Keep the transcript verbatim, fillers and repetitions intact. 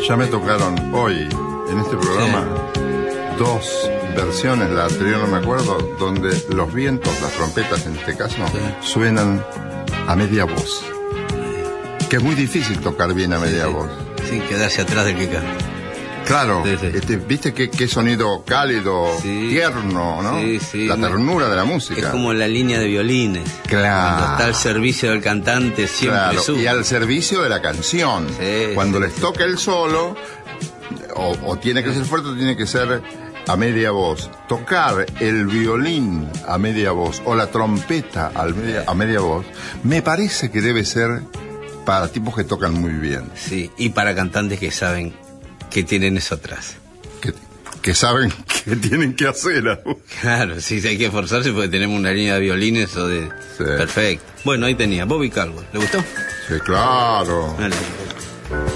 Ya me tocaron hoy, en este programa, sí, dos versiones, la anterior no me acuerdo, donde los vientos, las trompetas en este caso, sí, suenan a media voz. Que es muy difícil tocar bien a media sí, voz. Sí, quedarse atrás del que canta. Claro, sí, sí. Este, viste qué, qué sonido cálido, sí, tierno, ¿no? Sí, sí, la ternura de la música. Es como la línea de violines. Claro. Cuando está al servicio del cantante siempre claro, sube. Y al servicio de la canción. Sí, Cuando sí, les sí. toca el solo, o, o tiene que ser fuerte o tiene que ser a media voz. Tocar el violín a media voz o la trompeta al media, a media voz, me parece que debe ser para tipos que tocan muy bien. Sí, y para cantantes que saben que tienen eso atrás. Que, que saben que tienen que hacer. Claro, sí, hay que esforzarse porque tenemos una línea de violines o de... Sí. Perfecto. Bueno, ahí tenía, Bobby Caldwell. ¿Le gustó? Sí, claro. Vale.